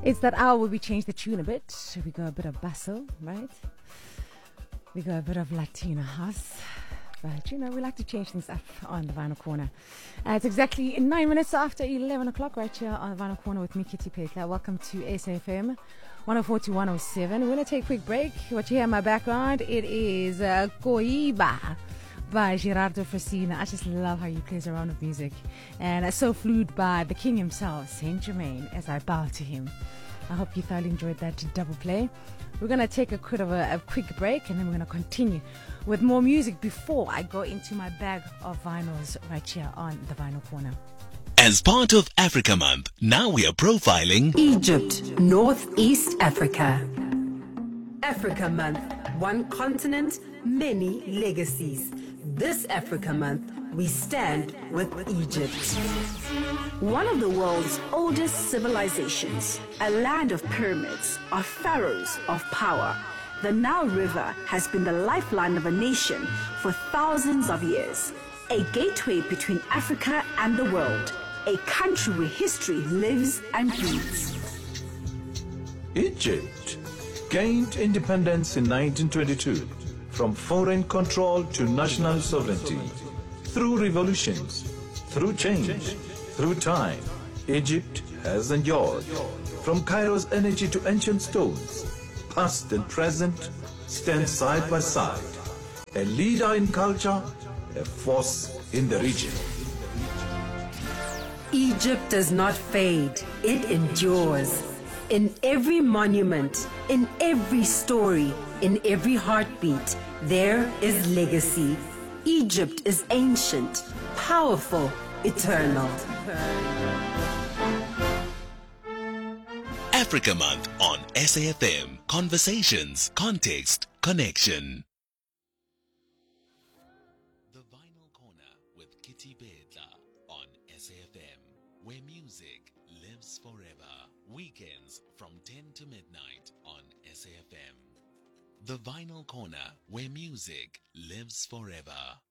It's that hour where we change the tune a bit. We go a bit of basso, right? We go a bit of Latino house. But, we like to change things up on the Vinyl Corner. It's exactly 9 minutes after 11 o'clock right here on the Vinyl Corner with me, Kitty Petla. Welcome to SAFM 104 to 107. We're going to take a quick break. What you hear in my background, it is Coiba by Gerardo Frasina. I just love how he plays around with music. And So Fluid by the king himself, Saint Germain, as I bow to him. I hope you thoroughly enjoyed that double play. We're going to take a quick break, and then we're going to continue with more music before I go into my bag of vinyls right here on the Vinyl Corner. As part of Africa Month, now we are profiling Egypt, Northeast Africa. Africa Month, one continent, many legacies. This Africa Month, we stand with Egypt. One of the world's oldest civilizations, a land of pyramids, of pharaohs, of power. The Nile River has been the lifeline of a nation for thousands of years. A gateway between Africa and the world. A country where history lives and breathes. Egypt gained independence in 1922 from foreign control to national sovereignty. Through revolutions, through change, through time, Egypt has endured. From Cairo's energy to ancient stones, past and present stand side by side. A leader in culture, a force in the region. Egypt does not fade, it endures. In every monument, in every story, in every heartbeat, there is legacy. Egypt is ancient, powerful, eternal. Africa Month on SAFM. Conversations, context, connection. The Vinyl Corner with Kitty Petla on SAFM, where music lives forever. Weekends from 10 to midnight on SAFM. The Vinyl Corner, where music lives forever.